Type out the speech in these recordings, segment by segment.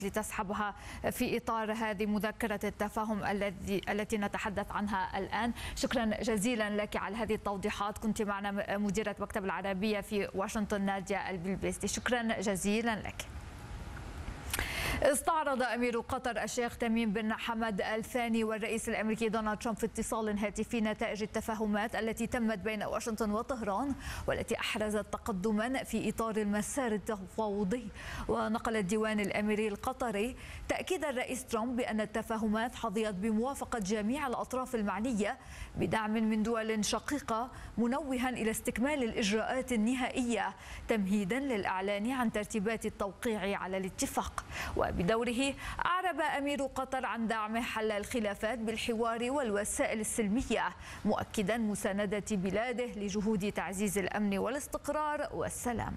لتسحبها في إطار هذه مذكرة التفاهم التي نتحدث عنها الآن. شكرا جزيلا لك على هذه التوضيحات. كنت معنا مديرة مكتب العربية في واشنطن نادية البلبيستي، شكرا جزيلا لك. استعرض أمير قطر الشيخ تميم بن حمد الثاني والرئيس الأمريكي دونالد ترامب في اتصال هاتفي نتائج التفاهمات التي تمت بين واشنطن وطهران والتي أحرزت تقدما في إطار المسار التفاوضي. ونقل الديوان الأميري القطري تأكيد الرئيس ترامب بأن التفاهمات حظيت بموافقة جميع الأطراف المعنية بدعم من دول شقيقة، منوها إلى استكمال الإجراءات النهائية تمهيدا للإعلان عن ترتيبات التوقيع على الاتفاق. وبدوره أعرب أمير قطر عن دعم حل الخلافات بالحوار والوسائل السلمية، مؤكدا مساندة بلاده لجهود تعزيز الأمن والاستقرار والسلام.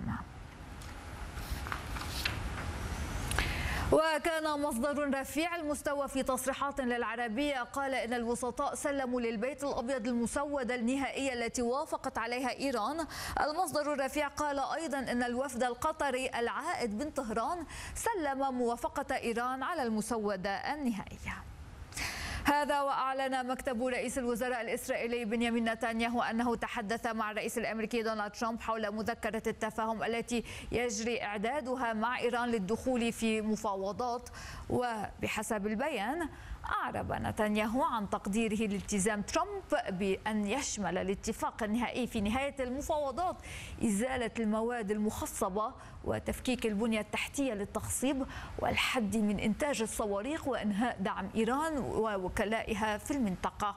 وكان مصدر رفيع المستوى في تصريحات للعربية قال إن الوسطاء سلموا للبيت الأبيض المسودة النهائية التي وافقت عليها إيران. المصدر الرفيع قال أيضا إن الوفد القطري العائد من طهران سلم موافقة إيران على المسودة النهائية. هذا وأعلن مكتب رئيس الوزراء الإسرائيلي بنيامين نتنياهو أنه تحدث مع الرئيس الأمريكي دونالد ترامب حول مذكرة التفاهم التي يجري إعدادها مع إيران للدخول في مفاوضات. وبحسب البيان أعرب نتنياهو عن تقديره لالتزام ترامب بأن يشمل الاتفاق النهائي في نهاية المفاوضات إزالة المواد المخصبة وتفكيك البنية التحتية للتخصيب والحد من إنتاج الصواريخ وإنهاء دعم إيران ووكلائها في المنطقة.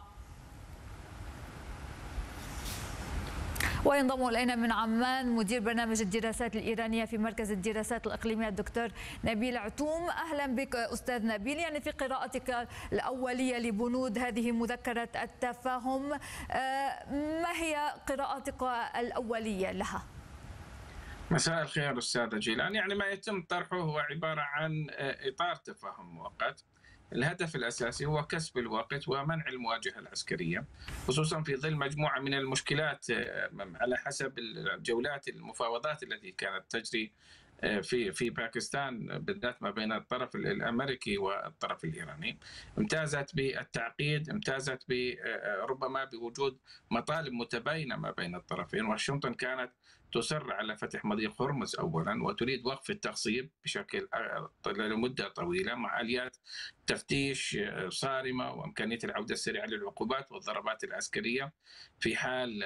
وينضم إلينا من عمان مدير برنامج الدراسات الإيرانية في مركز الدراسات الإقليمية الدكتور نبيل عتوم. أهلا بك أستاذ نبيل. يعني في قراءتك الأولية لبنود هذه مذكرة التفاهم، ما هي قراءتك الأولية لها؟ مساء الخير أستاذ جيلان. يعني ما يتم طرحه هو عبارة عن إطار تفاهم مؤقت. الهدف الأساسي هو كسب الوقت ومنع المواجهة العسكرية، خصوصا في ظل مجموعة من المشكلات على حسب الجولات المفاوضات التي كانت تجري في باكستان، بالذات ما بين الطرف الأمريكي والطرف الإيراني. امتازت بالتعقيد، امتازت ربما بوجود مطالب متباينة ما بين الطرفين. واشنطن كانت تصر على فتح مضيق هرمز أولا، وتريد وقف التخصيب بشكل لمدة طويلة مع آليات تفتيش صارمة وإمكانية العودة السريعة للعقوبات والضربات العسكرية في حال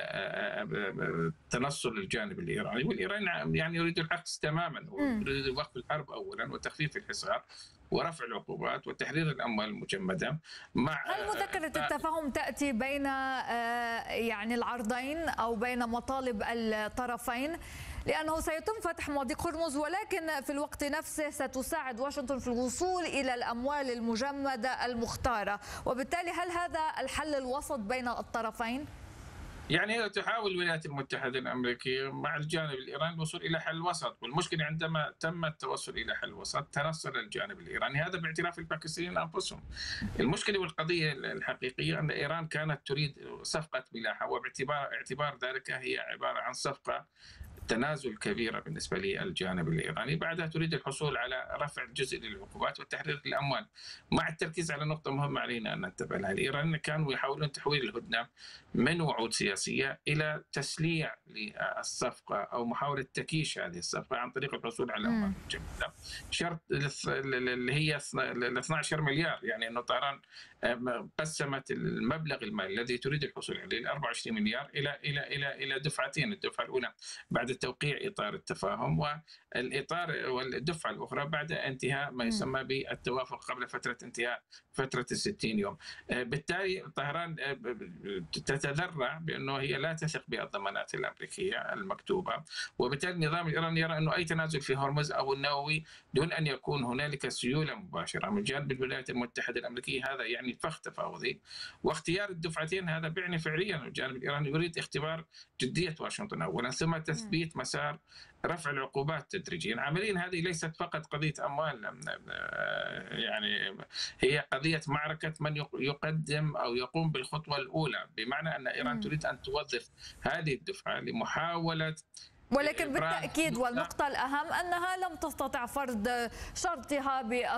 تنصل الجانب الإيراني. والإيراني يعني يريد العكس تماما، يريد وقف الحرب أولا وتخفيف الحصار ورفع العقوبات وتحرير الأموال المجمدة. هل مذكرة التفاهم تأتي بين يعني العرضين أو بين مطالب الطرفين؟ لأنه سيتم فتح مضيق هرمز، ولكن في الوقت نفسه ستساعد واشنطن في الوصول إلى الأموال المجمدة المختارة، وبالتالي هل هذا الحل الوسط بين الطرفين؟ يعني تحاول الولايات المتحدة الأمريكية مع الجانب الإيراني الوصول إلى حل وسط، والمشكلة عندما تم التوصل إلى حل وسط تنصل الجانب الإيراني، هذا باعتراف الباكستانيين أنفسهم. المشكلة والقضية الحقيقية أن إيران كانت تريد صفقة ملاحة، واعتبار ذلك هي عبارة عن صفقة تنازل كبيرة بالنسبة للجانب الإيراني. بعدها تريد الحصول على رفع جزء للعقوبات وتحرير الأموال، مع التركيز على نقطة مهمة علينا أن ننتبه لها. الإيرانيين كانوا يحاولون تحويل الهدنة من وعود سياسية إلى تسليع للصفقة أو محاولة تكييش هذه الصفقة عن طريق الحصول على أموال مجمدة. شرط اللي هي 12 مليار، يعني أنه طهران قسمت المبلغ المالي الذي تريد الحصول عليه 24 مليار إلى دفعتين. الدفعة الأولى بعد توقيع إطار التفاهم، والإطار والدفعة الأخرى بعد انتهاء ما يسمى بالتوافق قبل فترة انتهاء فترة 60 يوم. بالتالي طهران تتذرع بأنه هي لا تثق بالضمانات الأمريكية المكتوبة، وبالتالي النظام الإيراني يرى أنه أي تنازل في هرمز أو النووي دون أن يكون هنالك سيولة مباشرة من جانب الولايات المتحدة الأمريكية هذا يعني فخ تفاوضي. واختيار الدفعتين هذا بيعني فعليا الجانب الإيراني يريد اختبار جدية واشنطن أولا، ثم تثبيت مسار رفع العقوبات تدريجيا. عمليا هذه ليست فقط قضية أموال، يعني هي قضية معركة من يقدم أو يقوم بالخطوة الأولى، بمعنى أن إيران تريد أن توظف هذه الدفعة لمحاولة ولكن بالتأكيد والنقطة الأهم أنها لم تستطع فرض شرطها